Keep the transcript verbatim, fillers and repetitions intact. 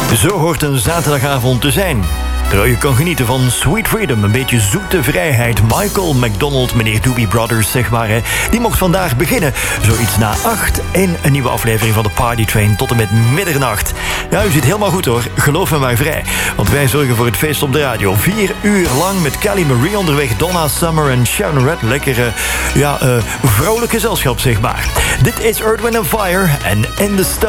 Zo hoort een zaterdagavond te zijn. Terwijl je kan genieten van Sweet Freedom, een beetje zoete vrijheid. Michael McDonald, meneer Doobie Brothers, zeg maar, hè, die mocht vandaag beginnen. Zoiets na acht in een nieuwe aflevering van de Party Train tot en met middernacht. Ja, u zit helemaal goed hoor, geloof me maar vrij. Want wij zorgen voor het feest op de radio. Vier uur lang met Kelly Marie onderweg, Donna Summer en Sharon Red. Lekkere, ja, uh, vrolijk gezelschap, zeg maar. Dit is Earth, Wind and Fire en In the Stone.